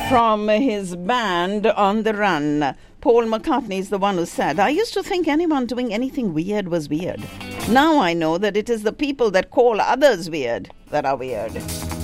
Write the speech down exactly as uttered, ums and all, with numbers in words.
From his band On the Run, Paul McCartney is the one who said, "I used to think anyone doing anything weird was weird. Now I know that it is the people that call others weird that are weird."